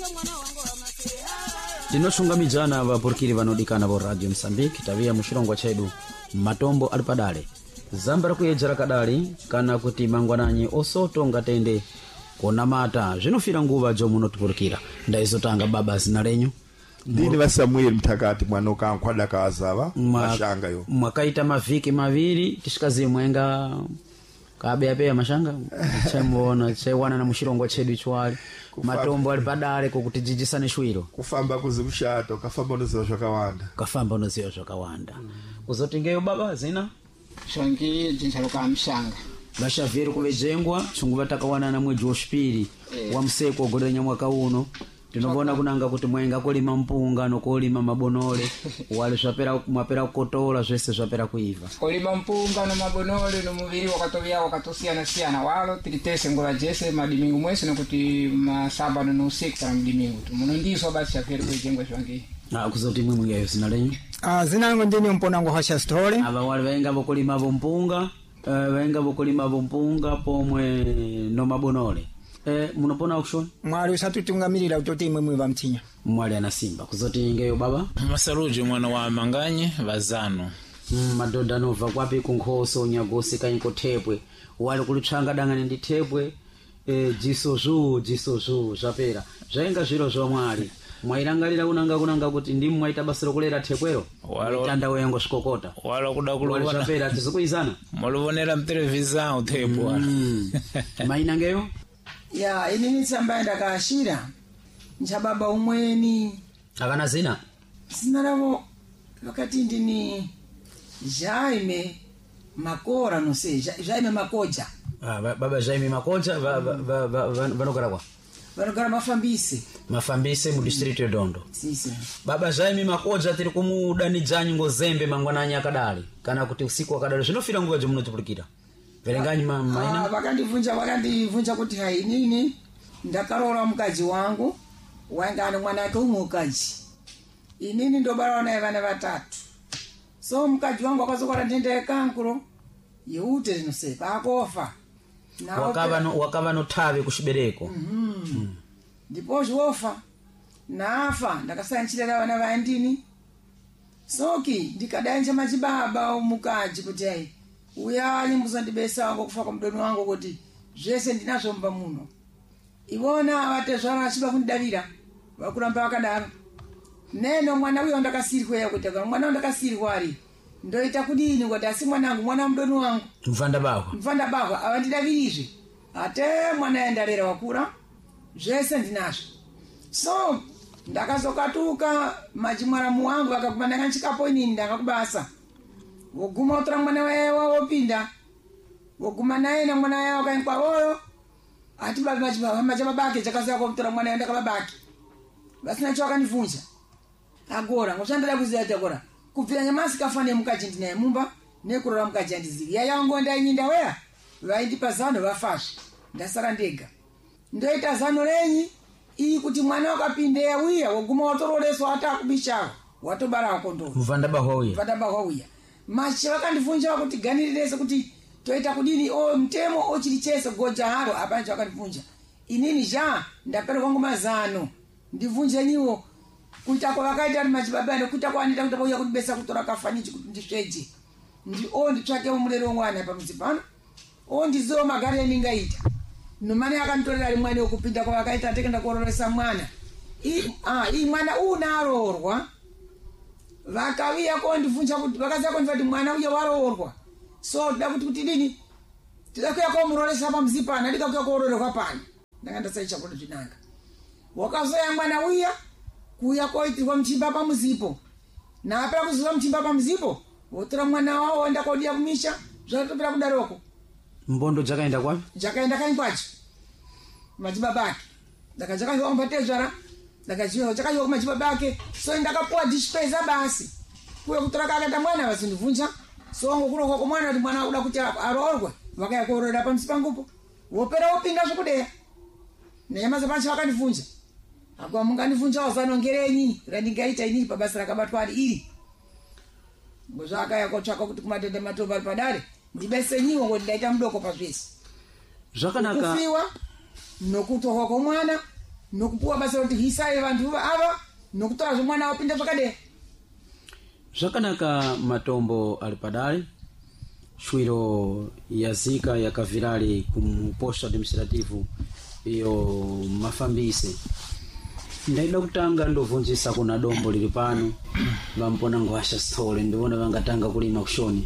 Dinosunga mijana vapurikiri vanodikana vo Radio Msambiki tavia mushilongwa chedu matombo ali padale zambara kuyedzera kadali kana kuti mangwananyi osoto ngatende konamata zvinofira nguva jo munotipurikira ndaizotanga baba zina lenyu ndini va Samuel Mtakati mwana ukankhwada kazava mashanga yo mwakaita maviki maviri tisikazi mwenga kabeabeya mashanga chemona chewana na mushilongwa chedu ichwali matombo ali padale kokuti jijisane shwiro kufamba kuzimushato kafamba unoziwa zvakawanda kuzotingeyo baba zina shongi jincharuka mshanga vashavheri kuvejengwa chungu vatakawana na mwedzi wosvipiri wa mseko godanya mwaka uno tinobona kunanga kuti mwenga kulima mpunga nokulima mabonole wale mwapera kukotola zvese zvapera kuiva kulima mpunga no mabonole no muviri wakatovya wakatosiyana walo tilitese ngova jese madimingu mwese nokuti masaba no usiku kana mdimingu munondiswa basi shavheri kuvejengwa shongi kuzoti mwe mwenga zina lenyu zina ngo ndini mponango hasha stole ava wale vaenga vokulima mpunga vaenga vokulima mpunga pomwe no mabonole munopona auction mwali usatutungamirira utoti imwe va mtinya mwali ana simba kuzoti ingeyo baba Masaruji mwana wa Manganye vazano madodha nova kwapi kunkhoso nyagosi kanyiko thepwe wali kulitsanga dangane ndi thepwe jiso zuu zvapera zvainga zviro zvomwali mwairangalira kunanga kuti ndimu mwaita basa lokulera thepwero tanda wengo shikokota wala kuda kulona zvapera tizikuizana muluvonera mtelevizao uthepwa mainangeyo ya inini tsamba ndakashira nchababa umweni akana zina lavo vakati ndini Jaime Makora no sei Jaime Makoja baba Jaime Makoja vanogara kwa vanogara mafambise mu district yodondo sisi baba Jaime Makoja tiri kumudani dzanyi ngozembe mangwananya akadali kana kuti usiku akadali zvinofira nguva jomunotipurikira verenganyi maina vakandivunja kuti hai nini ndakarola mukadzi wangu waingana mwana wake umukaji inini ndobara naye vana vatatu so mukadzi wangu akazokora ndenda yekankuro yeute rinosepa akofa wakava notave kuchibereko ndipo zvofa nafa ndakasanchirira vana vandini soki ndikadanja machibaba umukaji kuti hai uyali muzandibesa wangu kufa kwa mdoni wangu kuti zvese ndinazvo mba muno ivona vatezvara vachiba kundavira vakuramba vakadaro neno mwana uyo ndakasirikweya kuti mwana wandakasirikwa ari ndoita kudini kuti asi mwanangu mwana mdoni wangu mfanda bako avandidavirizve ate mwana yandarera wakura zvese ndinazvo so ndakazokatuka machimwaramu wangu akaguma ndakanchikapo inini ndakakubasa woguma utora mwana waye wawopinda woguma naye na mwana waye wakaenkwa oyo ati machababake chakaziya kutora mwana yenda kababake vasina cho akanivunja agora ngoshandada kuziya agora kubvira nyamasi kafane mukaji ndinaye mumba nekurora mukaji andizivi yayango ndainyinda weya vaindipa zano vafashi ndasara ndega ndoita zano renyi iyi kuti mwana wakapindeya uya woguma watororeswa atakubishawo watobara wakondoa mvanda bahauya machi vakandivunja kuti ganirirese kuti toita kudini mtemo ochiri chese goja haro apanje vakandivunja inini ndapera kwangu mazano ndivunje niwo kuita kwa vakaita ari machibaba nekuita kwaanita kuti pauya kudibesa kutora kafanichi kuti ndisveje nditsvake murero mwana pamudzi pano ndizivo magari eningaita nomani akanditorera ari mwana wekupinda kwavakaita atekenda kuororesa mwana iyi mwana unaroorwa vakaviya kondivunja kuti vakaziya kondiva kuti mwana uye waroorwa so da kuti dini tidakuya komuroresa pamuzi pana ndikakuya koororerwa pana ndanga ndasaicha kuti zvinanga wakazoya mwana uya kuya koitirwa muchimba pamuzipo naapera kuziva muchimba pamuzipo wotora mwana wawo enda kodiya kumisha zvatopera kudaroko mbondo dzakaenda kwapi dzakaenda kanyi kwacho machibabake ndakadzakazvaombatezvara ndakachiwa chakayiwa kumachibabake so ndakapuwa dishpeza basi kuya kutora kakata mwana vasindivunja so ngokurokwa kwamwana kuti mwana uda kuti aroorwe vakaya kuororera pamusi pangupo wopera wopinga zvokudeya nenyama zapancha vakandivunja akwa mungandivunjawo zano ngerenyi randingaita inini pabasa rakabatwa ari iri ngozvaakaya kotsvaka kuti kumadhedha matombo ari padare ndibesenyiwo ngoti ndaita mudoko pazvese zvakanaka kufiwa nokutorwa kwomwana nokupuwa basa kuti hisaye vantu ava nokutora zomwana wapinda zvakadera. zvakanaka Matombo ali padale shwiro yazika yakavirali kumposto administrativo iyo mafambise ndaida kutanga ndovunjisa kuna dombo lili pano vampona ngwasha stole ndiona vangatanga kulima kushoni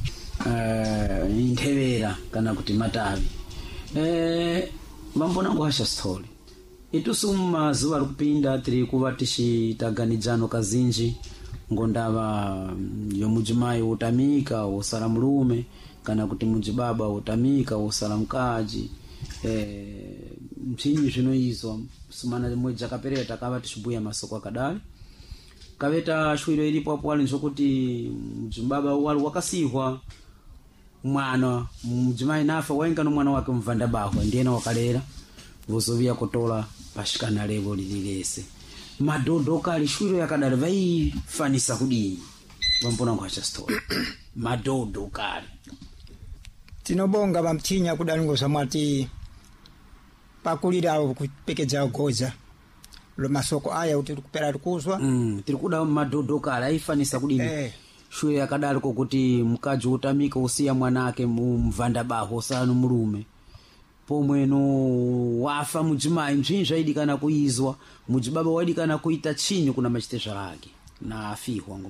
nthevera kana kuti matavi vampona ngwasha stole itusuma zuva likupinda tiri kuva tichitaganidzano kazinji ngondava yomudzimai utamika usala mulume kana kuti mudzibaba utamika usala mkaji mphinyi zvinoizwa sumana mwedzi akaperera takava tichibuya masoko akadali kaveta shwiro ilipo apo ali nzokuti mudzibaba wali wakasihwa mwana mudzimai nafa waingano mwana wake mvandabahwa ndiyena wakalera vozovia kutola pashikana levo lililese madodo kali shwiro yakadali vaifanisa kudini vampona ngwacha story madodo kali tinobonga vamtinya kudali ngozamati pakulira kupekedza goza lo masoko aya kuti kupera tikuzwa tiri kuda madodo kali aifanisa kudini shwiro yakadali kokuti mkaji utamika usiya mwanake mvandabahwa usanu mulume pomweno wafa mudzimai mzvinji zvaidikana kuizwa mudzibaba waidikana kuita chinyi kuna machitezva ake naafihwa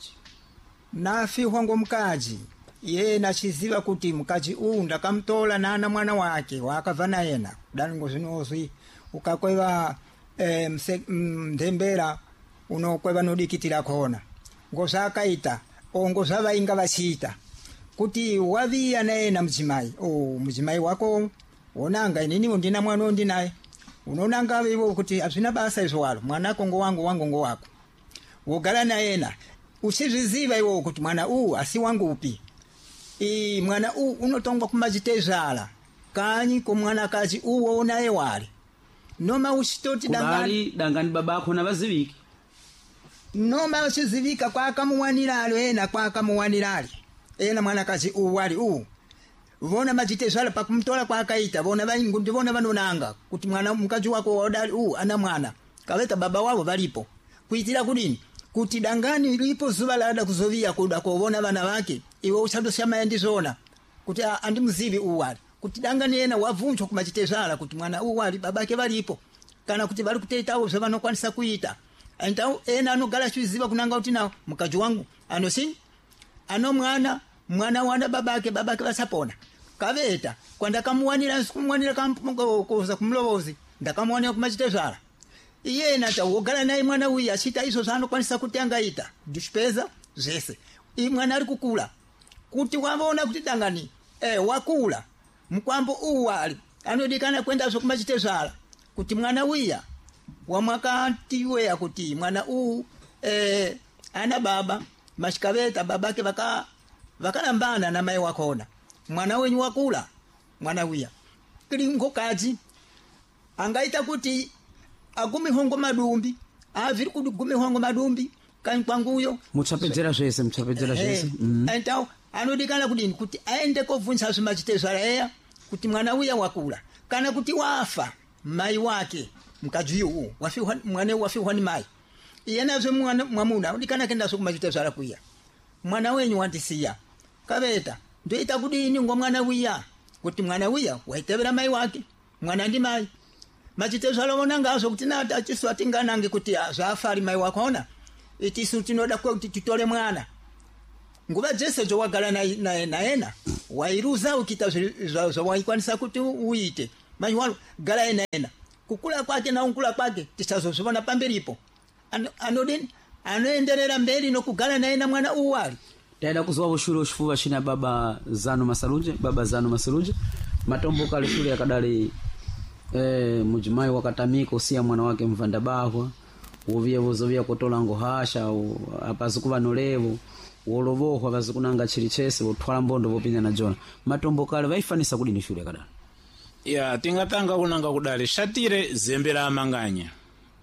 ngomkaji yena chiziva kuti mkaji uyu ndakamtola nana mwana wake wakabva nayena kudani ngozvinozvi ukakweva ndembera unokweva nodikitira kona ngozvakaita ngozvavainga vachiita kuti waviya nayena mudzimai wako onanga inini ndina mwana ndinaye unonanga ivo kuti hazvina basa izwalo mwanako wangu ngo wako wogara nayena uchizviziva iwo kuti mwana asi wangu upi mwana unotongwa kumachitezvala kanyi komwana kazi uwo naye wali noma uchitoti dangani baba ako navaziviki noma uchizivika kwakamuwaniralo ena kwakamuwanirali ena mwana kazi wali vona machitezvala pakumtola kwakaita vona ndivona vanonanga kuti mwana mkazi wako wadali ana mwana kaveta baba wavo valipo kuitira kudini kuti dangani lipo zuva lada kuzovia kuda kovona vana vake iwe uchatosiyama ndizona kuti andimuzivi uwali kuti dangani ena wavunjwa kumachitezvala kuti mwana uwali babake valipo kana kuti vari kuteitawo zvavanokwanisa kuita antau ena anogala chiziva kunanga kuti nawo mkazi wangu ano mwana wana babake vasapona kaveta kwandakamuwanira kuza kumlovozi ndakamuwanira kumachitezvala iyena tawogala naye mwana uyu achita izo zvaanokwanisa kuti angaita ndishipeza zvese mwana ari kukula kuti wavaona kuti dangani wakula mukwambo uwali anodikana kwendazvo kumachitezvala kuti mwana uya wamwakatiweya kuti mwana ana baba mashikaveta babake vakalambana na mai wakona mwana wenyu wakula mwana uya kilingokaji angaita kuti agumihongo madumbi aviri kuti gumihongo madumbi kanyi kwanguyo muchapedzera zvese antau anodikana kudini kuti aende kovunisa zvimachitezvala eya kuti mwana uya wakula kana kuti wafa mai wake mkajiyu mwana wafihwa ni mai iyenazve mwamuna anodikana kendazvo kumachitezvala kuya mwana wenyu wandisiya kaveta ndoita kudini ngomwana uya kuti mwana uya waitevera mai wake mwana ndi mai machitezvala vona ngazvo kuti nati achisu atinganange kuti zvafari mai wakona itisu tinoda kuti titore mwana nguva dzese dzowagara naena wairuza ukita zvawaikwanisa kuti uite mai walo gara naena kukula kwake naungula kwake tisazozvivona pamberipo anodini anoenderera mberi nokugara naena mwana uwali taida kuzwa shule chifuva china baba Zanu Masalunje Matombo kali shule yakadali mudzimai wakatamika usiya mwana wake mvandabahwa uvie vozovia kutola ngohasha apazikuva nolevo wolovohwa vazikunanga chili chese votwala mbondo vopinya na jona Matombo kale vaifanisa kudini shule yakadali tingatanga kunanga kudali shatire zembe la amanganya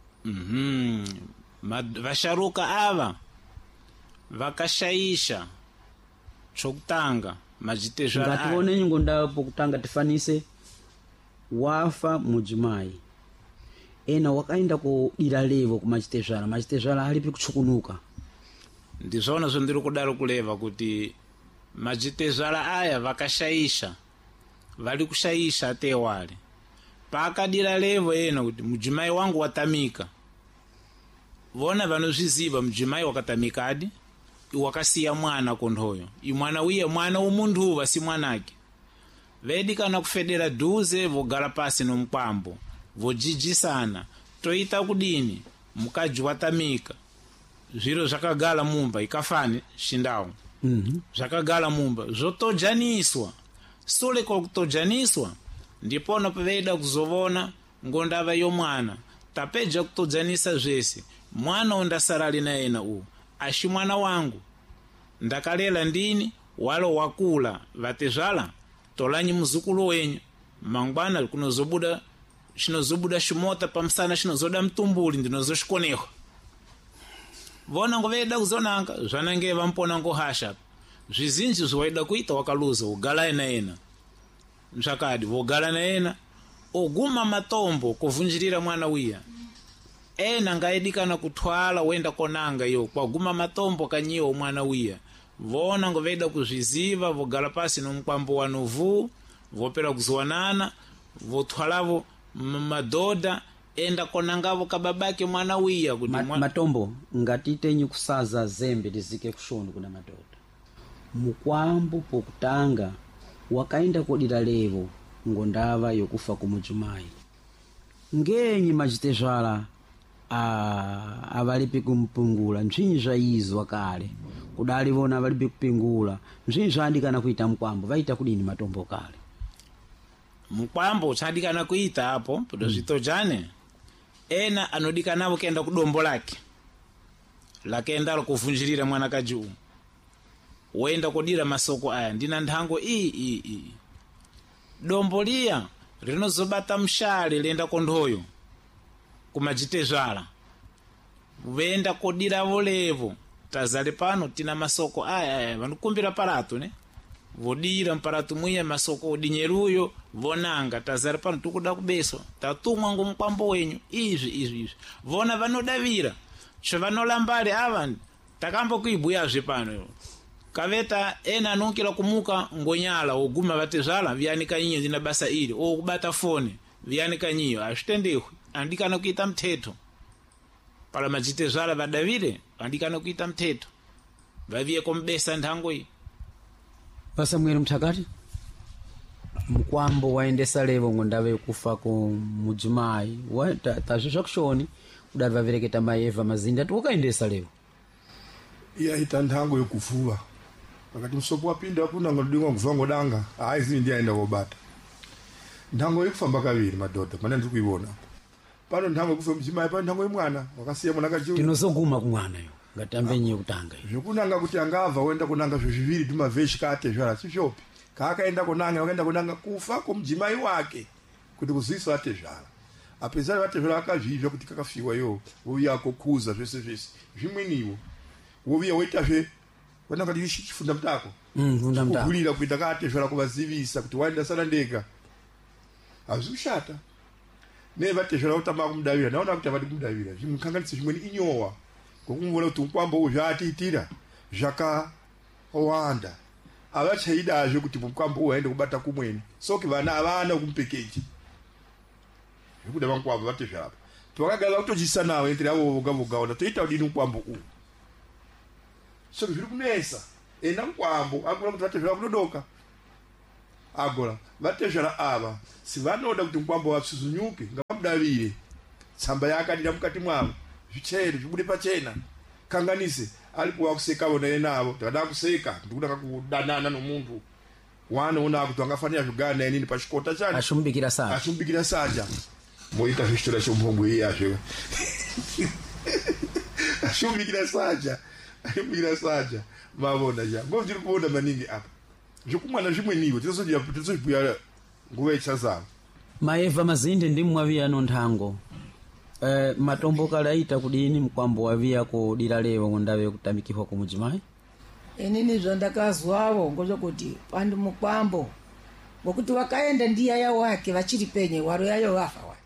vasharuka ava vakashaisha chokutanga machitezvala ngatione nyingo ndapo kutanga tifanise wafa mudzimai ena wakaenda kudira levo kumachitezvala machitezvala alipi kutsukunuka. ndizvona zvondiri kudaro kuleva kuti machitezvala aya vakashayisha vali kushayisha atewale paakadira levo ena kuti mudzimai wangu watamika vona vanozviziva mudzimai wakatamikadi wakasiya mwana kondhoyo imwana uye mwana umunduva si mwanake vedi kana kufedera dhuze vogara pasi nomukwambo vojijisana toita kudini mukadzi watamika zviro zvakagala mumba ikafani shindawo zvakagala mumba zvotojaniswa sule kokutojaniswa ndipona paveda kuzovona ngondava yomwana tapeja kutojanisa zvese mwana undasarali na ena uwu ashi mwana wangu ndakalela ndini walo wakula vatezvala tolanyi muzukulu wenyu mangwana shinozobuda shimota pamsana shinozoda mtumbuli ndinozoshikoneho vona ngoveda kuzonanga zvanange vampona ngohasha zvizinji zvaida kuita wakaluza ugala ena zvakadi vogala na ena oguma matombo kuvunjirira mwana wiya ena ngaedikana kutwala wenda konanga yo kwaguma matombo kanyiwo mwana wiya vona ngoveda kuzviziva vogala pasi nomukwambo wanovu vopera kuzowanana votwalavo madhodha enda konangavo kababake mwana wiya kuti matombo ngatitenyi kusaza zembe lizike kushoni kuna madhodha mukwambo pokutanga wakaenda kodira levo ngondava yokufa kumudzimai ngenyi machitezvala avalipi kumpungula mzvinyi zvaizwa kale kudali vona avalipi kupingula mzvinyi zvaadikana kuita mukwambo vaita kudini matombo kale mukwambo chadikana kuita apo poto zvitojane ena anodikanavo kenda kudombo lake lakenda kuvunjirira mwanakadzi umu woenda kodira masoko aya ndina nthango iyi dombo liya rinozobata mshale lenda kondhoyo kumachitezvala venda kodira volevo tazale pano tina masoko aya vanokumbira parato ne vodira mparato mwiya masoko odinyeruyo vonanga tazale pano tukuda kubeso tatumwa ngomukwambo wenyu izvi vona vanodavira chovanolambale ava takambo kuibuyazve pano kaveta ena anokira kumuka ngonyala oguma vatezvala vianika inye ndina basa ili okubata fone vianika nyiyo azvitendehwi andikana kuita mteto pala machitezvala vadavire andikana kuita mteto vaviye kombesa nthango iyi pasamweri mthakati mukwambo waendesa levo ngondava yokufa kumudzimai tazvizva kushoni kudali vavereketa maeva mazinda ati wakaendesa levo iyaita nthango yokufuva pakati msopo wapinda kuna ngodinga kuva ngodanga zini ndiyaenda kobata nthango yokufamba kaviri madhodha mana ndiri kuiona pano nthango yokufa mudzimai pano nthango yemwana wakasiya mwana kachiu tinozoguma kumwana yo ngatambe nye kutanga zvokunanga kuti angabva woenda kunanga zviviri tumavheshi kate zvala sishopi kaakaenda kunanga wakaenda kunanga kufa komudzimai wake kuti kuzivisa vatezvala apezari vatezvala akazvizva kuti kakafiwa yo woviya kokuza zvese zvimweniwo woviya woitazve wananga chifunda mutako kugulira kuita katezvala kuvazivisa kuti waenda sana ndega hazvi kushata nevatezvala utama kumudavira naona kuti avadi kumudavira zvimukanganisi zvimweni inyowa ngokumvona kuti mukwambo uzvatiitira zvakawanda avachaidazve kuti mukwambo uhaende kubata kumweni soki vana havana kumupekeji zvekuda vankwambo vatezvala tovakagara vakutochisa navo enteri avo voga toita udini mukwambo uwu soki zviri kunesa ena mukwambo agona kuti vatezvala kunodoka agora vatezvala ava sivanoda kuti mukwambo vapsuzunyuke ngavamudavire tsamba yakadira mukati mwavo zvichere zvibude pachena kanganise alipo wakuseka vona enavo takada kuseka ndikuda kudanana nomuntu wanoona kuti wangafanira zvigana naye nini pachikota chani ashumbikira saja moita zvichitora chombongo iyazve ashumbikira saja mavona ja ngo ndiri kuona maningi apa zvokumwana zvimweniwo tizozvibhuya nguva ichazava maeva mazinde ndimwaviya ano nthango matombo kale aita kudini mukwambo waviya kodira levo ngondava yokutamikihwa kumudzimai inini zvandakazwawo ngozokuti pandi mukwambo ngokuti wakaenda ndi yaya wake vachiri penye waro yayo vafa wa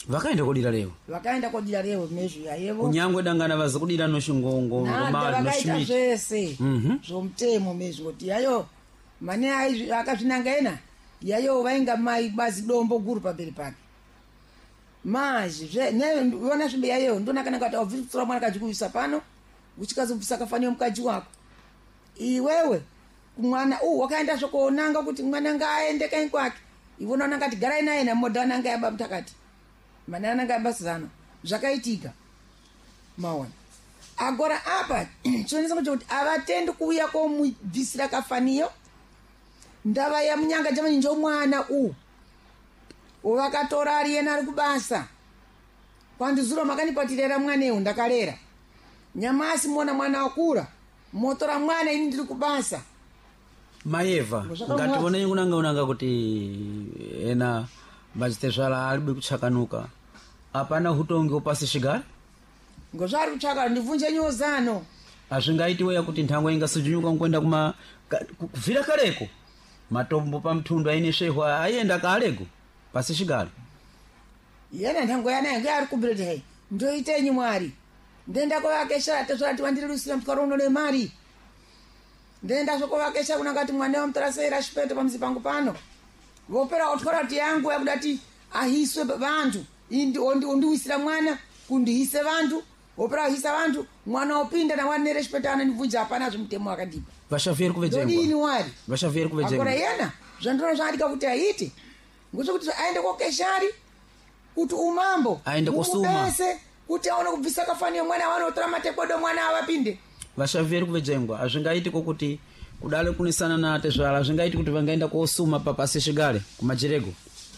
vakaenda kodira leo vakaenda kodira leo meshu yayevo kunyangwe dangana vaza kudira noshingongo nada vakaita zvese zvomutemo meshu kuti yayo mane akazvinanga ena yayo vainga mai bazi dombo guru pamberi pake mazhi ona zvimbe yayo ndonakana kuti aubviri kutsura mwana kachikuisa pano uchikazobvisa kafanira mukadzi wako iwewe mwana wakaenda zvokuonanga kuti mwana ngaaende kanyi kwake ivona unangati garai naye namodha ananga yaba mutakati mana ananga yabasizana zvakaitika maona agora apa chionesa kuti avatendi kuuya komubvisira kafaniyo ndava yamunyanga chamanyi njomwana uvakatora ari yena ari kubasa kwandizuro makanipatirera mwanewu ndakarera nyamasi mona mwana wakura motora mwana ini ndiri kubasa maeva ngatione unanga kuti ena machitezvala alibe kuchakanuka apana hutongi upasi shigari ngozvari kuchaka ndivunje nyozano azvingaitiweya kuti nthango ingasujunyuka nkwenda kuvhira kareko matombo pamthundu aine shehwa ayenda kaleko pasi shigari yena nthango yana yange ari kubireti hai ndoitenyi mwari ndenda kovakesha tezvati wandirirusira mtwaro ne mari ndenda zvokovakesha kunangati mwana wamtarasera shipete pamuzi pangu pano vopera otwara yangu yakudati ahiswe vantu ondiwisira mwana kundihise vantu opera ahisa vantu mwana opinda na mwana nerespect ananivunja hapana zvomutemo wakadipa vashaveri kuvedzengwa ndodini wari vashaveri kuvedzengwa akora yena zvandoro zvaandika kuti aite ngokuti aende kokeshari kuti umambo aende kusuma kuti aone kubvisa kafaniyo mwana wanotora matekodo mwana avapinde vashaveri kuvedzengwa azvingaitiko kuti kudale kunisana na tezvala azvingaiti kuti vangaenda kosuma papasi shigale kumajirego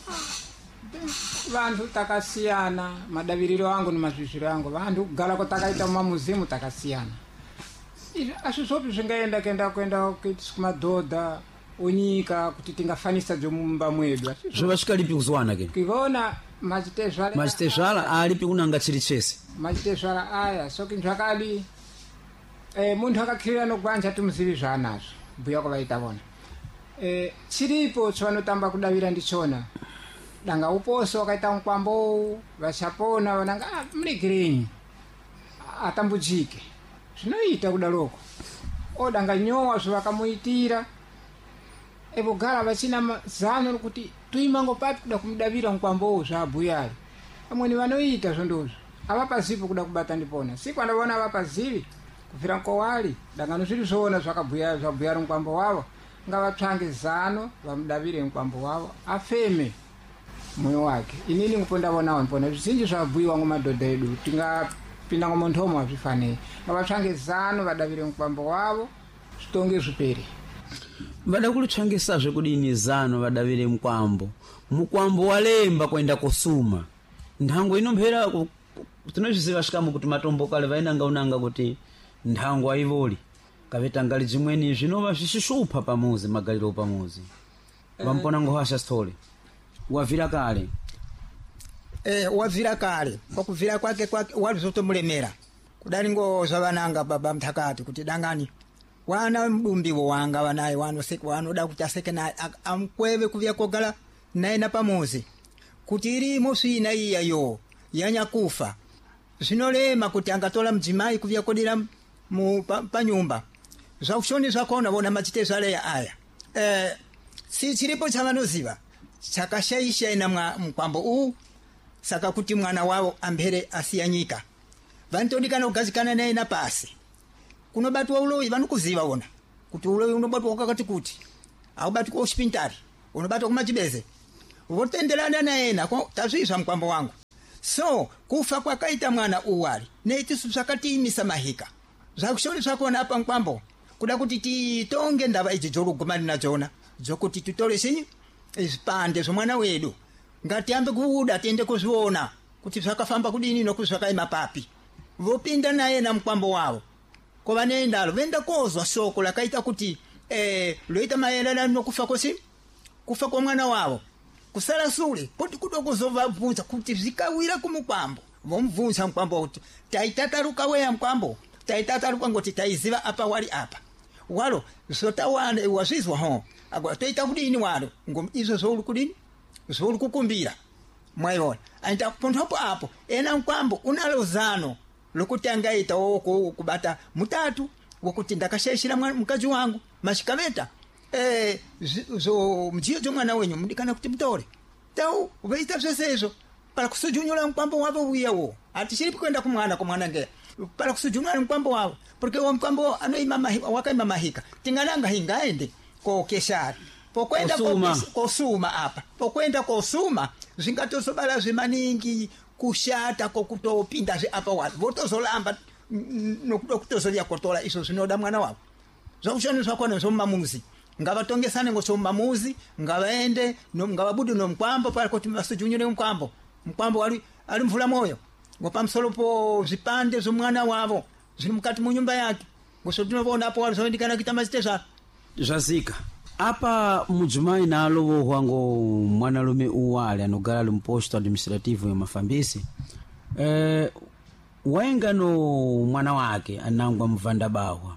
vantu takasiyana madaviriro angu nemazvizviro angu vantu kugara kwatakaita mumamuzimu takasiyana azvizopi zvingaenda kuenda kumadhodha onyika kuti tingafanisa dzomumba mwedu zvovasvika lipi kuzwana ke kivaona machitezvala alipi kunanga chiri chese machitezvala aya soki zvakadi muntu akakhirira nokubanja timuzivi zvaanazvo mbuya kwavaita vona chiripo chavanotamba kudavira ndichona danga uposo wakaita mukwambo vachapona vananga muregerenyi atambujike zvinoita kudaloko odanga nyowa zvavakamuitira evogara vachina zano rokuti tuimango papi kuda kumudavira mukwambowo zvaabhuyari amweni vanoita zvondozvo avapazivi kuda kubata ndipona siku andavona avapazivi kubvira nkowali danga nozviri zvoona zvabhuyari mukwambo wavo ngavatsvange zano vamudavire mukwambo wavo afeme mwoyo wake inini ngupo ndavonawo ndipona zvizinji zvabhuyiwa ngomadhodha edu tingapinda ngomontomo hazvifaniri ngavatsvange zano vadavire mukwambo wavo zvitonge zviperi vada kulitsvangisazve kudini zano vadavire mukwambo walemba kuenda kusuma nthango inomphera tinozviziva shikamu kuti matombo kale vainanga unanga kuti nthango aivoli kavetangali jimweni zvinova zvichishupa pamuzi magaliro pamuzi vampona ngohasha stole wavira kale wavira kale kwakuvira kwake walizotomulemera kudali ngo zvavananga baba mthakati kuti dangani wana mdumbiwo wanga wanaye wanoda kuti aseke naye amkweve kuvya kogala naye na pamuzi kuti irimo swina iyayo yanyakufa zvinolema kuti angatola mdzimai kuvya kodira panyumba zvakushoni zvakona vona machitezvale aya si chiripo chavanoziva chakashaisha ina mukwambo saka kuti mwana wavo ambere asiya nyika vanotodikana kugadzikana naye napasi kunobatwa uloyi vanokuziva vona kuti uloyi unobatwa wakati kuti aubatwi kuchipintari unobatwa kumachibeze votenderana naye tazvizva mukwambo wangu so kufa kwakaita mwana uwari neitisu zvakatiimisa mahika zvakushoni zvakona apa mukwambo kuda kuti titonge ndava idzi dzorugumani nadzona dzokuti titore sinyi zvipande zvomwana wedu ngatiambe kuuda tiende kuzviona kuti zvakafamba kudini nokuzvakaima papi vopinda naye na mukwambo wavo kovanendalo venda kozwa shoko lakaita kuti loita maererano nokufa kufa kwa mwana wavo kusala sule poti kuda kuzovabvunza kuti zvikawira kumukwambo vomubvunza mukwambo kuti taitataruka weya mukwambo taitataruka ngoti taiziva apa wali apa walo zotawana wazvizwa ho agora toita kudini walo izvo zvouri kudini zvouri kukumbira mwaiona aita pontopo apo ena mkwambo unalozano lokuti angaita kubata mutatu wokuti ndakasheshira mkazi wangu mashikaveta zo mjiyo mwana wenyu mdikana kuti mtore tau uveita vyosezo para kusujunyula mkwambo wavo wiyawo atishiripi kwenda kumwana nge para kusujunyula mkwambo wavo porque wa mkwambo wakaima mahika tingalanga hingaende ko keshari pokwenda kosuma apa pokwenda kosuma zingatosobala zimaningi kushata kokutopinda apa watu votozolamba nokutozolia kotola iso zinoda mwana wavo zokushonisa kwana zomamuzi ngavatongesane ngosomamuzi ngavaende ngavabudu nomkwambo pale kuti vasujunyule mkwambo ali mvula moyo ngopamusolo po zipande zomwana wavo zili mukati mu nyumba yake ngosotinovona apo walizoendikana kita mazitesa zvazika apa mudzimai nalovo hwango mwanalume uwale anogara ali mposto administrativo ya mafambisi waengano mwana wake anangwa mvanda bahwa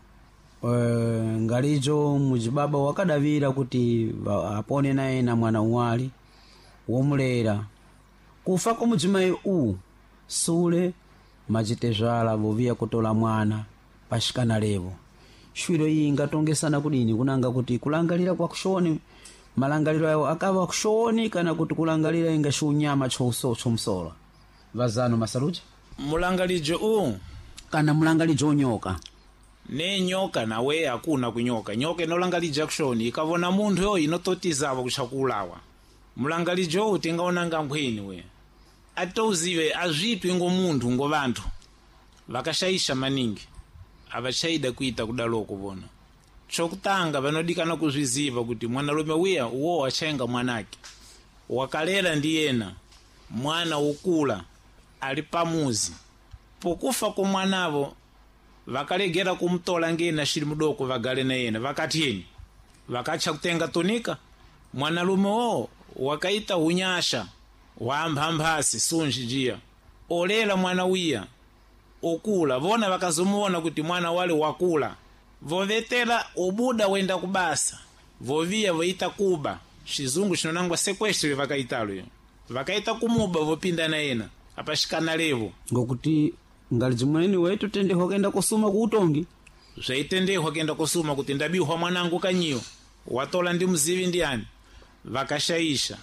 ngalizo mujibaba wakadavira kuti apone naye na mwana uwali womulera kufa kwa mudzimai sule machitezvala vovia kutola mwana pashikana levo shwiro iyi ingatongesana kudini kunanga kuti kulangalira kwa kushoni malangaliro yawo akava kushoni kana kuti kulangalira ingashunyama chomsola vazano masaluja mulangalijo kana mulangalijo nyoka ne nyoka nawe akuna kunyoka nyoka inolangalija kushoni ikavona munthu yo inototizava kuchakulawa mulangalijo tingaonanga ngwini we atouzive azvipi ngo munthu ngo vantu vakashayisha maningi avachaida kuita kudaloko vona chokutanga vanodikana kuzviziva kuti mwanalume wiya uwo achaenga mwanake wakalera ndiyena mwana ukula ali pamuzi pokufa kwa mwanavo vakalegera kumtola ngena shiri mudoko vagale na yena vakatiyeni vakacha kutenga tonika mwanalume wakaita unyasha wambambasi sunji jia olela mwana wiya okula vona vakazomuona kuti mwana wale wakula vovetera obuda wenda kubasa vovia voita kuba chizungu chinonangwa sequestri vakaitalo yo vakaita kumuba vopinda na yena apashikana levo ngokuti ngali zimweni wetu tendeho kenda kusuma kuutongi zvaitendeho kenda kusuma kuti ndabihwa mwanangu kanyiyo watola ndi mzivi ndiani vakashayisha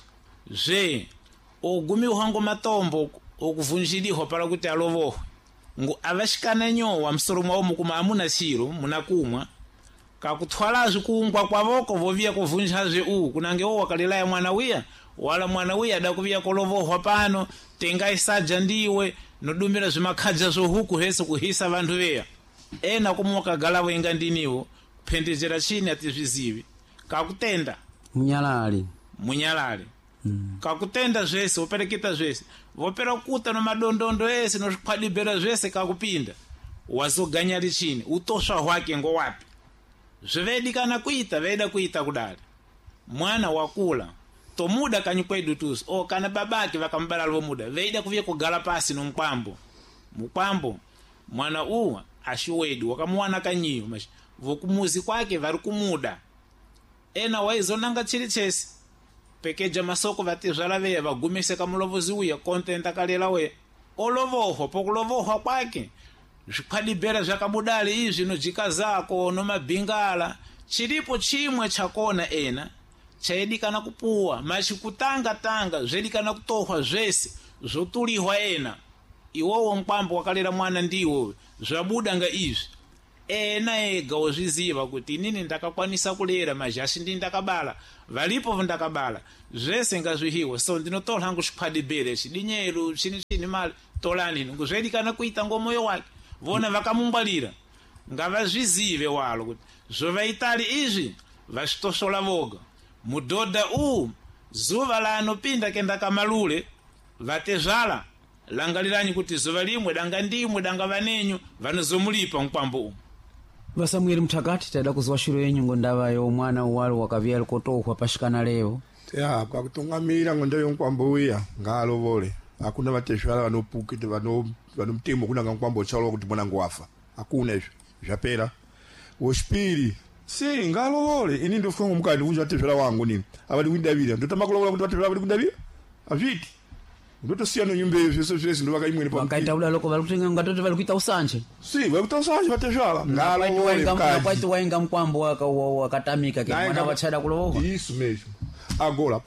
ogumiwa ngo matombo okuvunjiliho para kuti alovoho ngo avashikana nyowa msoro mwawo mukuma amuna chiro munakumwa kakutwalazo kuungwa kwavoko vovia kuvunjaze kunange wakalilaya mwana wiya wala mwana wiya adakuvia kolovoho pano tenga isaja ndiwe nodumira zimakhaja zohuku hese kuhisa vantu veya ena kumuka galavo inga ndiniwo kuphendezera chini atizvizivi kakutenda munyalali kakutenda zvese upereketa zvese vopera kuta no madondondo ese no zvikhwadibhera zvese kakupinda wazoganyari chini utosha hwake ngo wapi zvedikana kuita veda kuita kudali mwana wakula tomuda kanyikwedu tuso kana babake vakambala lomuda veda kuvye kugala pasi no mkwambo mwana ashiwedu wakamwana kanyiyo vokumuzi kwake vari kumuda ena waizonanga chiri chese pekeja masoko vatizvala veya vagumise kamulovozi uya content akalela we olovoho pokulovoho kwake zvikhwadibhera zvakabudali izvi nojika zako nomabhingala chiripo chimwe chakona ena chaidikana kupuwa machikutanga zvedikana kutohwa zvese zotulihwa ena iwowo mkwambo wakalera mwana ndiwo zvabuda nga izvi ena ega wozviziva kuti inini ndakakwanisa kulera mazhasi ndi ndakabala valipo ndakabala zvese ngazvihiwe so ndinotola hangu zvikhwadibhera chidinyeru chini mali tolani ngozvedikana kuita ngomoyo wake vona vakamungwalira ngavazvizive walo kuti zvovaitali izvi vachitosola voga mudhodha zuva lanopinda kenda kamalule vatezvala langaliranyi kuti zuva limwe danga ndimwe danga vanenyu vanozomulipa mkwambo vasamueli mthakati taida kuziwa shiro yenyu ngondawayo mwana uwalo wakavia likotohwa pashikana leo kakutungamira ngondayo mkwambo uya ngalovole hakuna vatezvala vanopukiti vanomtemo kunanga mkwambo chalo kuti mwanangu wafa hakuna izvo zvapera woshipiri ngalovole ini ndofunga mukandi kunja vatezvala wangu nini avadi kundavira ndotama kulovola kuti vatezvala vadi kundavira azviti ndotosiyana nyumba zvese ndo vakaimwene wakaita udalo ko valikutenga ngatoto valikuita usanje si vakuita usanje vatezvala ngalo kwaiti wainga mkwambo wakatamika ke mwana wachada kulowa isu mesho agora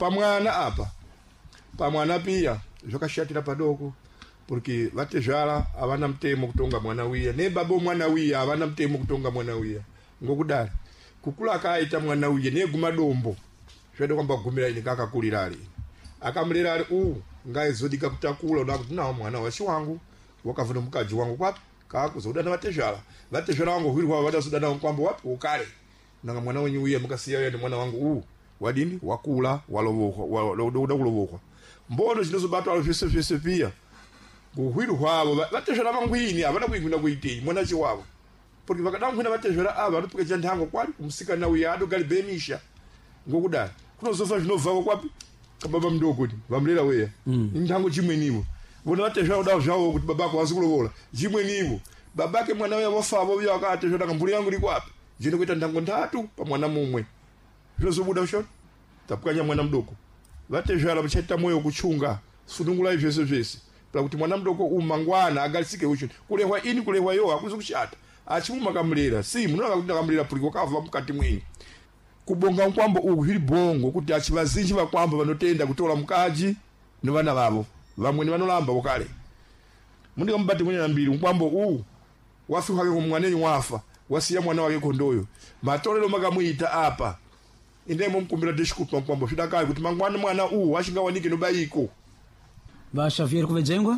pamwana pia zvakashatira padoko porque vatezvala avana mutemo kutonga mwana wiya nebaba mwana wiya avana mutemo kutonga mwana wiya ngokudari kukula akaita mwana wiya neguma dombo zvede kwamba gumira ini kakakulira ali akamulera ali ngaizodika kutakula unakuti nawo mwana washi wangu wakavuna mukaji wangu kwapi kakuzodana vatezvala wangu hwirwa vadazodana kwamba wapi ukale nanga mwana wenyu wiya mukasiya yene mwana wangu wadini wakula walovoka kulovokwa mbono chinozobatwa zvese pia kuhwiru hwavo vatezvera mangwini avana kuigwina kuitei mwana chiwavo porque vakadangwina vatezvera ava vanopweka ndango kwali kumusikana uya adogalibenisha ngokudari kunozofa zvinovhavo kwapi kababa mudoko ti vamulera weya indango chimwenivo vona vatezvera kudavo zvavo kuti babako vasi kulovola chimwenivo babake mwana uya vafavo uya vakatezvera kamburi yangu iri kwapi jene kuita ndango 3 pamwana mumwe zvinozobuda shoti tapukanya mwana mudoko vatezvera vachaita moyo kuchunga sunungulai zvese kuti mwana mudoko mangwana agalisike ucho kulehwa ini kulehwa yo akuzi kushata achimuma kamulera si munova kuti kamulera puri wakava mukati mwenyu kubonga mkwambo zviri bongo kuti achivazinji vakwamba vanotenda kutola mukaji nevana vavo vamwe vanolamba ukale mundiga mubati mwenye nambiri mkwambo wafi kwake kumwanenyu wafa wasiya mwana wake kondoyo matolero makamuita apa indemo mkumbira deshikupa mkwambo zvidakali kuti mangwana mwana washingawanike nobayiko vashaviri kuvejengwa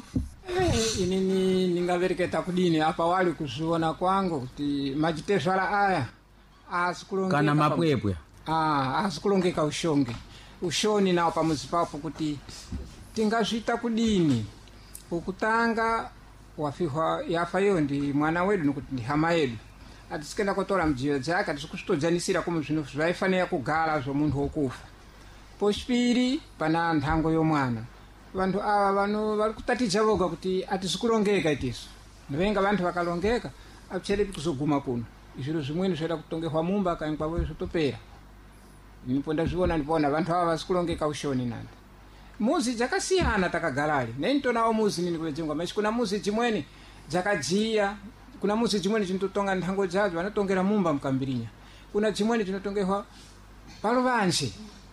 inini ningavereketa kudini apa wali kuzviona kwangu kuti majitezvala aya asikulongeka kana mapwepwe asikulongeka ushoni nawo pamuzi papo kuti tingazvita kudini ukutanga wafihwa yafa yo ndi mwana wedu nokuti ndi hama yedu atisikenda kotola mjiyo dzake atisikuzvitodzanisira kumwe zvino zvaifanira kugara zvomunhu wokufa pochipiri pana nthango yomwana vantu ava vano vari kutaticha voga kuti atisikulongeka itiso ndivenga vantu vakalongeka apicherepi kuzoguma kuno izviro zvimweni zvoda kutongerwa mumba akainkwavo zvotopera nipo ndazviona ndipona vantu ava vasikulongeka ushoni nandi muzi dzakasiyana takagarali nenitonawo muzi nini kuvejengwa machi kuna muzi dzimweni dzakajiya kuna muzi dzimweni dzinototonga nthango dzadzo vanotongera mumba mukambirinya kuna dzimweni dzinotongerwa paluvanje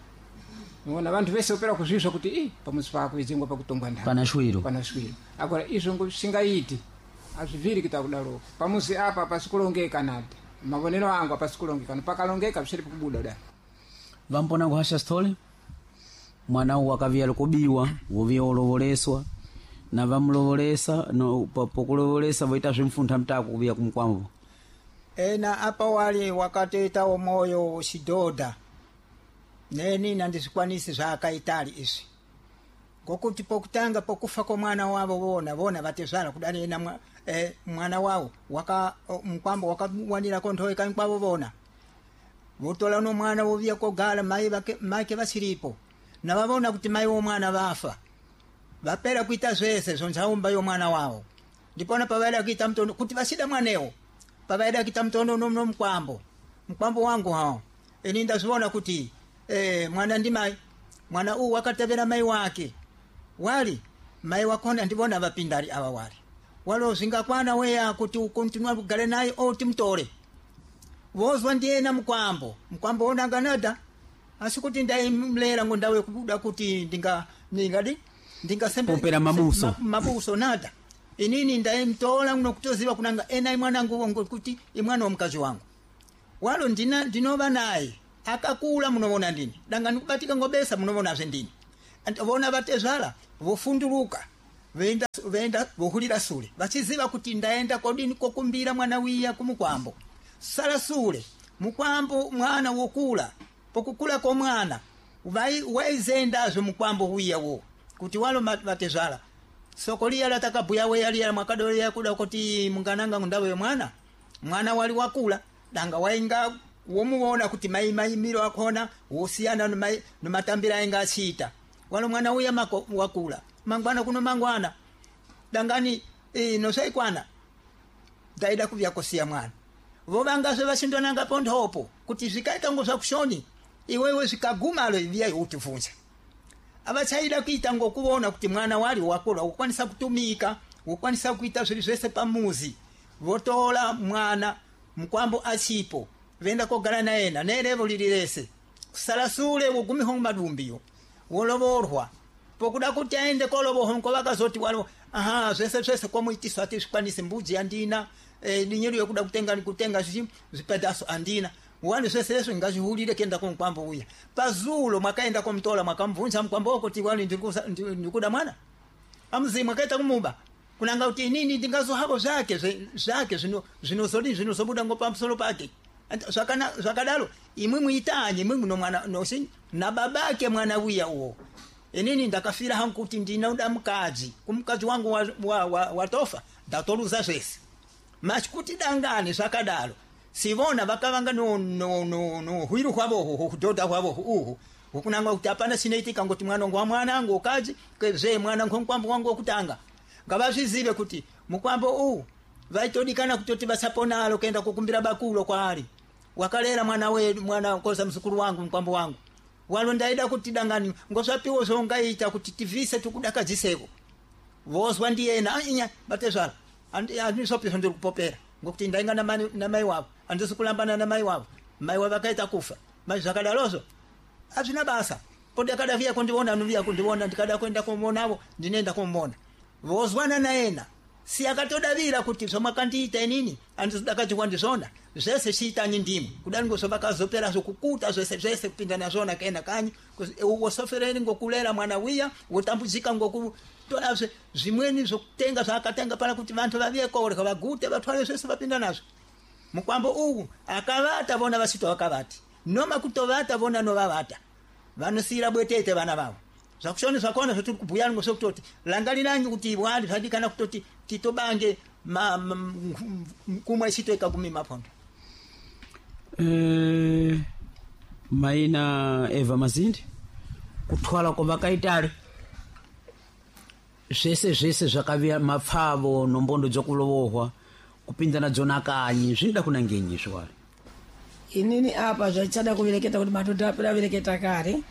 nona vantu vese opera kuzvizva kuti pamuzi pako vejengwa pakutongwa nthango pana shwiro agora izvo ngosingaiti azvivhiri kuita kudaro pamuzi apa pasikulongeka nati mavonero angu apasikulongeka pakalongeka pachiri kubuda da vampona kuhasha stole mwana wakavia likubiwa wovia ulovoleswa na vamulovolesa no pokulovolesa voita zvimfuntha mtako kuvia kumkwamvo ena apa wali wakateta moyo shidoda neni nandisikwanisi zvakaitali izvi ngokuti pokutanga pokufa komwana wavo vona vatezvala kudani ena mwana wavo mkwambo wakawanira konthoe kankwavo vona votola no mwana vovia kogala mai vasiripo na vavona kuti mai womwana vafa vapera kuita zvese zvonzaumba yomwana wavo ndipona pavaida kuita mtondo kuti vasida mwanewo pavaida kuita mtondo no mkwambo wangu hao ini ndazviona kuti mwana ndi mai mwana wakatevera mai wake wali mai wakona ndivona vapindari ava walo zingakwana weya kuti ukontinua kugale naye timtore vozwa ndiyena mkwambo onanganada asikuti ndaimlera ngondawe kubuda kuti ndingasempera mabuso nada inini ndaimtola nokutoziva kunanga ena mwanangu kuti imwana womkazi wangu walo ndinova naye akakula munovona ndini danga nikubatika ngobesa munovonazve ndini vona vatezvala vofunduluka venda vohulira sule vachiziva kuti ndaenda kodini kokumbira mwana wiya kumukwambo sala sule mukwambo mwana wokula pokukula komwana waizendazve mukwambo wiya wo kuti walo vatezvala sokolia latakabuya weya liya mwakadolia kuda kuti mungananga ndawe mwana wali wakula danga wainga womuona kuti mai miro akona wosiyana no matambira ainga achita walo mwana uya wakula mangwana kuno mangwana dangani no saikwana daida kuvya kosia mwana vovanga zve vashindonanga ponthopo kuti zvikaita ngo zvakushoni iwewe zvikaguma lo ivya utifunza abachaida kuita ngokuona kuti mwana wali wakula ukwanisa kutumika ukwanisa kuita zviri zvese pamuzi votola mwana mkwambo achipo venda kogala naena nerevo lililese kusalasule ugumiho madumbiyo wolovorwa pokuda kuti aende kolovoho nkovakazoti walo zvese kwa muitiso ati zvikwanise mbudzi andina dinyeri yokuda kutenga zvipedaso andina wani zvese ngazvihulire kenda kumkwambo uya pazulo mwakaenda kumtola mwakamvunza mkwambo kuti wani ndikuda mwana amzimu akaita kumuba kunanga kuti nini ndingazohako zvake zvinozobuda ngopa msolo pake zvakadalo imwe muitanye imwe muno mwana nosi na babake mwana uya uwo inini ndakafira hangu kuti ndinoda mukadzi kumukadzi wangu watofa ndatoluza zvese machikuti dangane zvakadalo sivona vakavanga no hwiru hwavo kudhodha hwavo uhu hukunanga kuti hapana chinoitika ngoti mwana wangu mwanangu ukadzi kwezve mwana nkwambo wangu wokutanga ngavazvizive kuti mukwambo uhu vaitodikana kutoti vasaponalo kuenda kukumbira bakulo kwaari wakalera mwana koza mzukuru wangu mkwambo wangu walo ndaida kuti dangani ngosvapiwo zvongaita kuti tivise tikudakadziseko vozwa ndiyena inya batezvala andisopizvo ndiri kupopera ngokuti ndainga na mai wavo andisi kulambana na mai wavo mai wavo akaita kufa mai zvakadalozo hazvina basa podakada viya kundiona noviya kundiona ndikada kuenda kumonavo ndinoenda kumona vozwana naena si akatodavira kuti zvomakandiita inini andizodakati kwandizvona zvese chiitanyi ndimi kudani ngozvavakazopera zvokukuta zvese kupinda nazvona kaena kanyi wosofereri ngokulera mwana wiya wotambudzika ngokutora zvimweni zvokutenga zvaakatenga pana kuti vantu vaviye korya vagute vatware zvese vapinda nazvo mukwambo uwu akavata vona vasito vakavati noma kutovata vona novavata vanosiyira bwetete vana vavo zvakushoni zvakona zvotiri kubhuya ngosokutoti langalinanyi kuti wali zvadikana kutoti titobange kumwe chitoika kumi mapondo maina Eva Mazindi kutwala kwa vakaitale zvese zvakavia mapfavo nombondo dzokulovohwa kupinda nadzona kanyi zvida kunangenyi zvwari inini apa zvachada kuvireketa kuti madhodha apera vireketa kare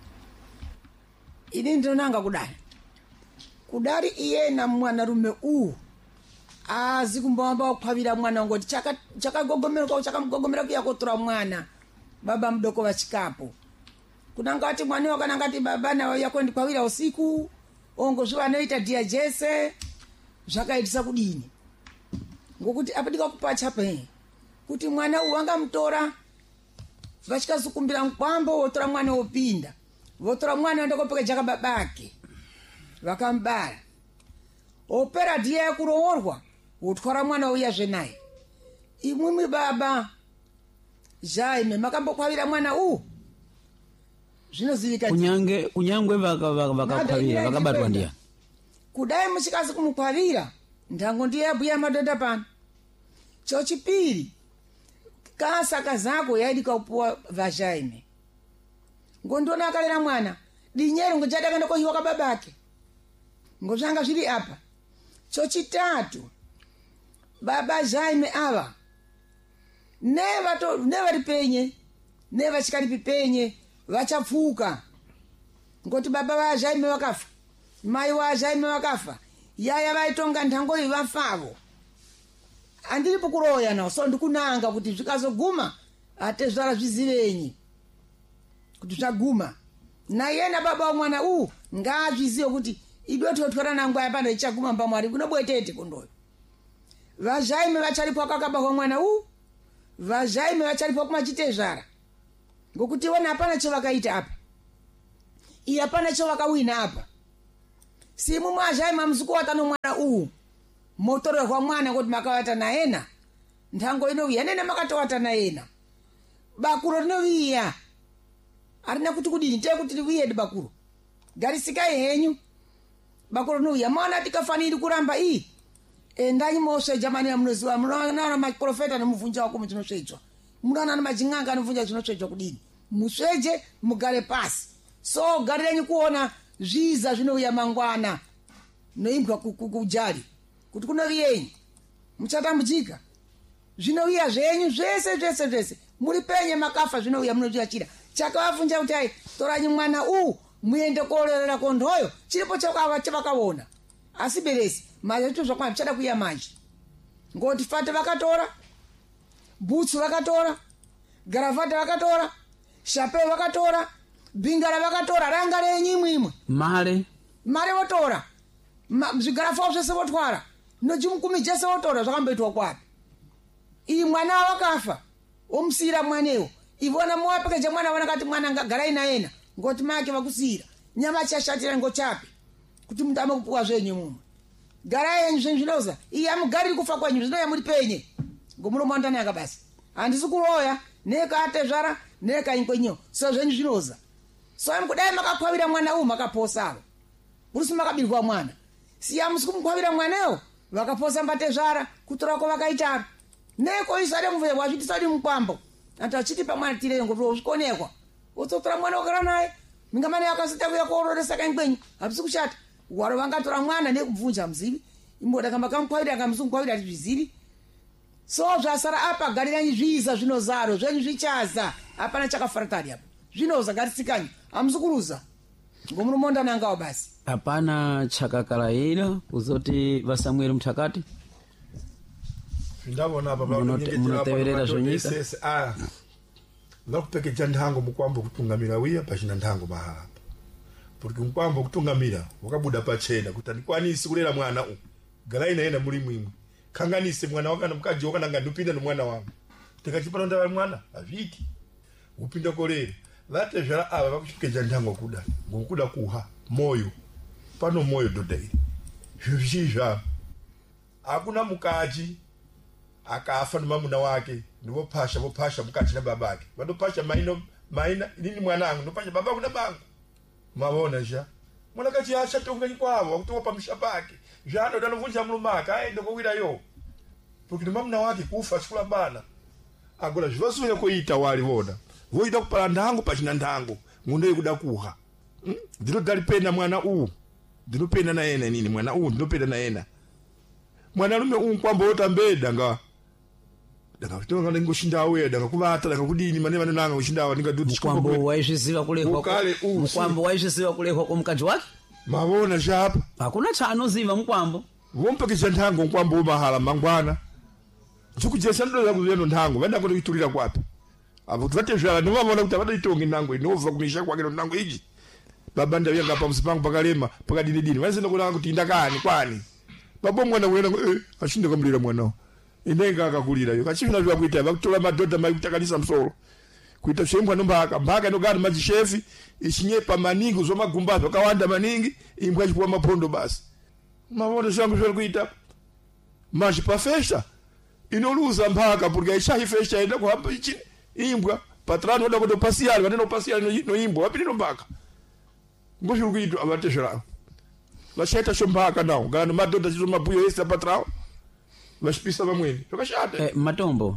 inini ndinonanga kudari iyena mwanarume uyu azi kumbawamba kuphavira mwana ngoti chakamugogomera kuya kotora mwana baba mudoko vachikapo kunanga kuti mwani wakananga kuti baba nawo yako ndikwavira usiku ongo zvivanoita dia jese zvakaitisa kudini ngokuti apadika kupacha pe kuti mwana uyu wangamutora vachikazukumbira mkwambo wotora mwana wopinda votora mwana ndokopeka jaka babake vakambara opera dia yakuroorwa wotwara mwana uya zvenaye imwimwi baba Jaime makambokwavira mwana zvinozivika kunyangwe vakakwavira vakabatwa ndiya kudai muchikazi kumukwavira ndango ndiye abhuya madhodha pano chochipiri kasaka zako yaidi kaupuwa vaJaime ngondona akalera mwana dinyero ngojada kana kohiwa kababake ngozvanga zviri apa chochitatu baba Jaime ava nevari penye nevachikaripi penye vachapfuka ngoti baba vaJaime vakafa mai vaJaime vakafa yaya vaitonga ndango iyi vafavo andiripo kuroya nawo so ndikunanga kuti zvikazoguma atezvara zvizivenyi kuti zvaguma nayena baba wamwana ngazvizive kuti idwe totwara nangwa yapano ichaguma pamwari kunobwetete kundoyo vaJaime vacharipo akakabarwa mwana vaJaime vacharipo kumachitezvara ngokuti vona hapana chavakaita apa iyi hapana chavakawina apa simu mwaJaime muzuku watano mwana motorerwa mwana kuti makavata naena ndango inoviya nene makatowata naena bakuro rinoviya arina kuti kudini tee kuti liviyedi bakuro garisikai henyu bakuro rinoviya mwana tikafaniri kuramba endai mosveja mani yamunoziva munoona maprofeta nemuvunja wako muchinosvedzwa munoona namajing'anga anovunja chinosvedzwa kudini musveje mugare pasi so garirenyi kuona zviza zvinouya mangwana noimbwa kujari kuti kunoviyenyi muchatambudzika zvinouya zvenyu zvese muri penye makafa zvinouya munochiachira chakavavunja kuti hai toranyi mwana muende kolera kondhoyo chilipo chavakaona asi beresi manje zvito zvakwani chada kuya manje ngoti fate vakatora butsu vakatora garavata vakatora shape vakatora bingara vakatora ranga renyi mwimwe mare votora zvigarafa zvese votwara nojimukumi jese votora zvakamboitwa kwapi iyi mwana wakafa omusiyira mwanewo ivona muwapekeje mwana vanakati mwana garai nayena ngoti make vakusiyira nyama chashatira ngochape kuti mundu amakupuwa zvenyu mumwe garai yenyu zvenyu zvinoza iyi amugariri kufa kwenyu zvinoya muri penye ngomuromondana yanga basi handisi kuroya nekatezvara nekainkwenyewo so zvenyu zvinoza so kudai makakwavira mwana uyu makaposavo urusi makabirwa mwana siyamusi kumukwavira mwanayo vakaposa mbatezvara kutorako vakaitaro neko isade mvuye wazvitisadi mukwambo antu achiti pamwana tirere ngoto uzvikonekwa utsotora mwana wakara naye mingamane yakasita kuya koororesa kainkwenyu hapisi kushata waro vangatora mwana nekubvunja muzivi imboda kamba kamukwavira kamusungukwavira tizvizivi so zvasara apa gariranyi zviisa zvinozaro zvenyu zvichaza hapana chakafaratari apa zvinoza ngatisikanye hamusi kuruza ngomunomondana ngawo basi hapana chakakalaira kuzoti vasamueri Mthakati ndabona apa munoteverera zvonyika ngakupekeja nthango mukwambo kutungamira wiya pachina nthango mahala porque mukwambo kutungamira wakabuda pachena kuti andikwanisi kulera mwana u garai naye muri mwimwe kanganise mwana wakana mukaji wakananga ndupinda nomwana wangu tikachipano ndava mwana aviki upinda kolera vatezvara ava vakupekeja nthango kuda ngokuda kuha moyo pano moyo dodai zvizhizva hakuna mukaji akafa nomamuna wake ndivopasha mukati na babake vandopasha maina inini mwanangu ndopasha babangu na bangu mavona zha mwana kachi ashatonganyi kwavo wakutoka pamisha pake zvano danovunja mulumaka aende kowirayo porque nomamuna wake kufa chikula bana agora zvivasunya koita wali vona voita kupala nthango pachina nthango ngundoyi kuda kuha ndinodalipenda mwana uwu ndinopenda na yena nini mwana uwu ndinopenda na yena mwana lume unkwambo otambeda nga ndakatonga ngoshindawo yeda ngakuvata ngakudini mane vanonanga kushindawo ndingaduti mukwambo waizviziva kulehwa mukwambo waizviziva kulehwa komukaji wake mavona chapa hakuna chaanoziva mukwambo vompekesa nthango mukwambo womahala mangwana chikujesa ndoza kuzeno nthango vandango kuitulira kwapi apo vatezvala ndivavona kuti avadaitonge nthango inova kumisha kwake nthango iji baba ndaviyanga pamusi pangu pakalema pakadinidini vanisenda kunanga kuti indakani kwani babo mwana wena ashinde kamulira mwanawo inenga akakulira yo kachivina zvakuita vakutola madhodha maikutakanisa musoro kuita shembwa mbaka inogara mazishefi ichinyepa maningi zvomagumbazo akawanda maningi imbwa chipuwa mapondo basi mavona zvangu zviri kuita manje pafesta inoluza mbaka porque aishahi festa enda kuhamba imbwa patrano oda kutopasiyali vanenopasiyali noimbwa vapinino mbaka ngozviri kuitwa avatezverawo vachaita shombaka nawo ngano madhodha chizo mabuyo ese patrawo vachipisa vamweni zvakashata matombo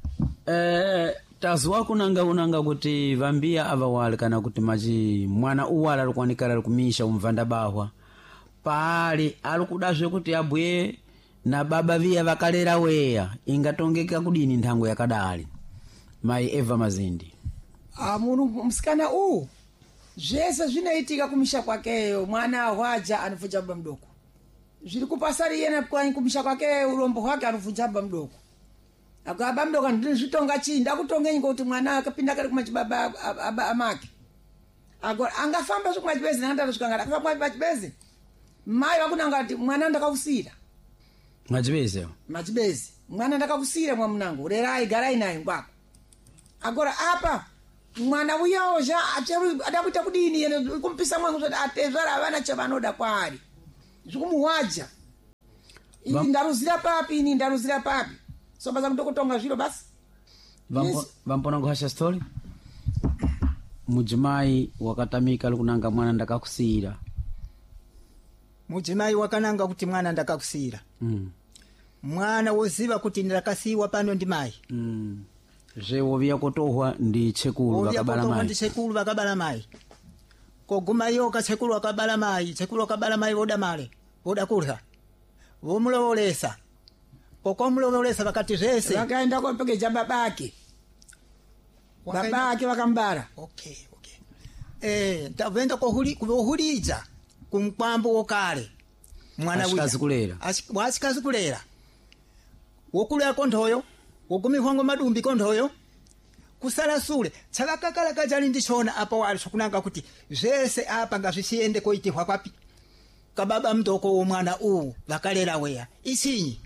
tazwa unanga kuti vambiya ava wale kana kuti machi mwana uwala ari kuwanikala ari kumisha umvanda bahwa paali ari kudazve kuti abwiye na baba viya vakalera weya ingatongeka kudini nthango yakadali mai Eva Mazindi munu msikana uwu zvese zvinoitika kumisha kwakeyo mwana ahwaja anobvunja baba mudoko zviri kupasari yena kumisha kwake urombo hwake anobvunja baba mudoko akaba mudoko ndizvitonga chii ndakutongenyi kuti mwana akapinda kari kumachibaba amake agora angafamba zvokumachibezi nandatosvika ngati akafamba kumachibezi mai vakunanga kuti mwana ndakakusira machibezi mwana ndakakusira mwamunangu rerai garai naye ngwako agora apa mwana uyawo zha adakuita kudini yene kumpisa mwangu zvoti atezvara havana chavanoda kwaari zvikumuhwaja ini ndaruzira papi so basa kutokutonga zviro basi vampona kuhasha story mudzimai wakatamika ari kunanga mwana ndakakusiyira mudzimai wakananga kuti mwana ndakakusiyira mwana woziva kuti ndakasiyiwa pano ndi mai zvewoviya kotohwa ndi chekulu vakabala mai koguma yoka chekulu wakabala mai voda male voda kurha vomulovolesa pokomulovolesa vakati zvese vakaenda kopekeja babake vakambara okay tavenda kuhulidza kumkwambo wokale mwana Ashikazi kulera. wasikazi kulera wokulera konthoyo wogumihwango madumbi konthoyo kusala sule tsakakakala kajali ndichona apa wali sokunanga kuti zese apa ngazisiende koitihwa kwapi kababa mtoko womwana uwu vakalera weya isinyi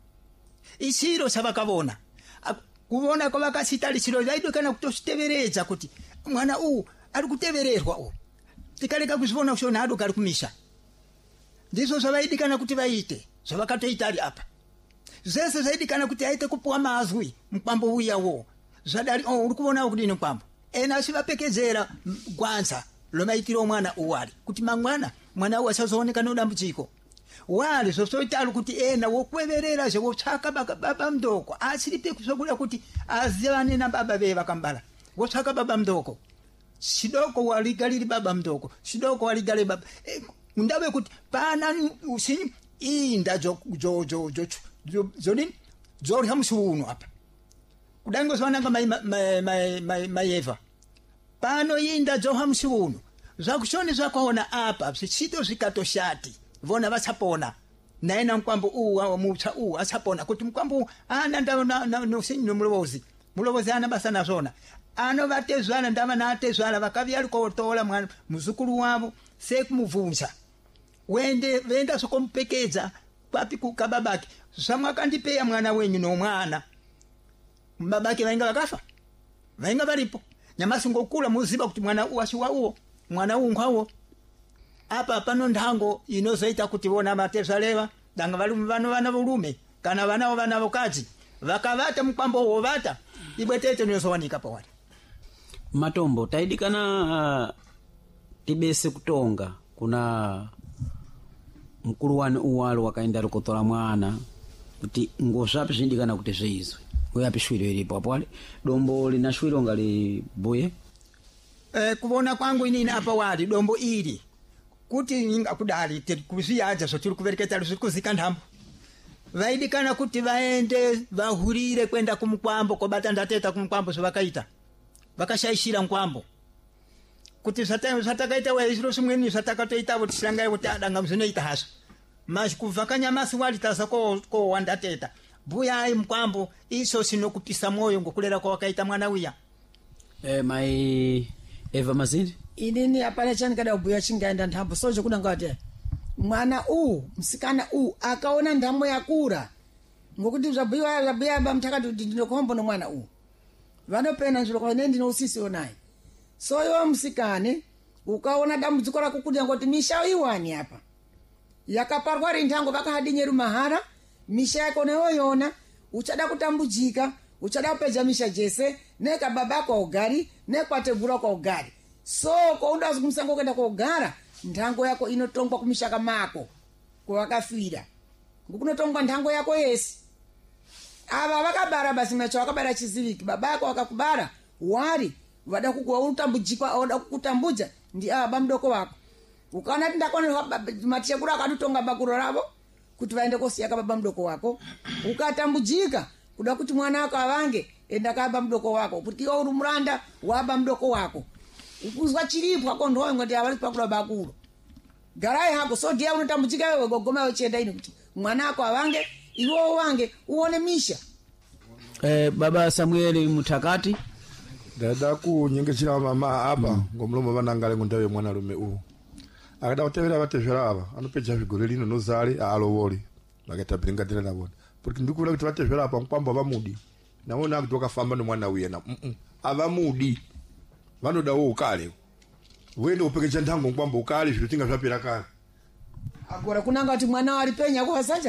isiro savakavona kuvona ko vakasitali chiro vaidokana kutositeveredza kuti mwana uwu ari kutevererwa uwu tikaleka kuzivona kushona adoka ari kumisha ndizvo zvavaidikana kuti vaite zvavakatoitari apa zvese zvaidikana kuti aite kupuwa mazwi mukwambo uyawo zvadari uri kuona kudini mukwambo ena achivapekedzera gwanza lomaitiro mwana uwali kuti mwana uwu asazooneka nodambudziko wali zvosoitari kuti ena wokweverera zvewotsvaka baba mudoko asiripe kusokuda kuti azivane nababa veye vakambala wotsvaka baba mudoko sidoko waligaliri baba mudoko sidoko waligale baba ndave kuti pana usini inda zodini zorya musiuno apa kudango zvananga mayeva pano inda dzoha musiuno zvakushoni zvakaona apa zvichito zvikatoshati vona vasapona naena mkwambo uwa mutsa uwa asapona kuti mkwambo ana nomulovozi ana basa nazvona anovatezvana ndava natezvana vakavyari kotola mwana muzukuru wavo sekumubvunza venda sokomupekedzaa papi kukababake zvamwakandipeya mwana wenyu nomwana babake vainga vakafa vainga varipo nyamasi ngokula muziva kuti mwana uwasiwa uwo mwana ungwawo apa pano ndango inozoita kuti vona matezvaleva danga vana volume kana vana vokadzi vakavata mukwambo wovata ibwetete nozowanika pawali Matombo taidikana tibese kutonga kuna mkulu wanu uwalo wakaenda rukotola mwana kuti ngozvapi zvindikana kuti zveizwe uyapi shwiro ilipo apwale dombo lina shwiro ngali buye kuvona kwangu inini apa wali dombo ili kuti inga kudali kuziyaja zvo tiri kuvereketa zvekuzika ndambo vaidikana kuti vaende vahurire kwenda kumukwambo kobata ndateta kumukwambo zvavakaita vakashaishira mukwambo kuti zvatakaita weizviro zvimweni zvatakatoita kuti tisangai kuti adanga muzvinoita hazvo mas kuvhakanyamasi wali taza kowandateta buyai mukwambo iso sinokupisa moyo ngokulera kwawakaita mwana uya mai Eva Mazindi inini apana chanikada kubhuya chingaenda ntambo soje kudanga kuti mwana musikana akaona ntambo yakura ngokuti zvabhuya bamtakati kuti ndinokombo nomwana vanopena zviro kwa nende ndinousisiwo naye so yo musikane ukaona dambudziko rako kuti ngoti misha iwani apa yakaparwa rindango vakahadinyeru mahara misha yako neyoyona uchada kutambudzika uchada kupedza misha jese neka babako ugari nekwategura kwa ugari so kounda kumusango kwenda kogara ndango yako inotongwa kumishaka mako kwakafira ngokunotongwa ndango yako yesi ava vakabara basi macho vakabara chiziviki babako akakubara wari vada kukuwa utambujikwa oda kukutambudza ndi aba mdoko wako ukaona kuti ndakona matichekuru akatotonga bakuro ravo kuti vaende kosiyaka baba mdoko wako ukatambujika kuda kuti mwana wako avange enda kaba mdoko wako kuti iwe uri muranda waba mdoko wako ukuzwa chiripo akondoyo ngoti avari pakura bakuro garai hako so dia unotambudzika wewe gogoma wechienda ino kuti mwana wako avange iwe wange uone misha baba Samueli Mutakati dada kunyengechira mama apa ngomlomo vanangale ngundawe mwana lume akada kutevera vatezvera ava anopedza zvigore lino nozari alovori vakata bringatira navona porque ndikuvira kuti vatezvera apa mukwambo avamudi naona kuti wakafamba nomwana uyena avamudi vanodawo ukale voende kupekecha ndango mukwambo ukale zviro tinga zvapera kare agora kunanga kuti mwana wari penya kwasanja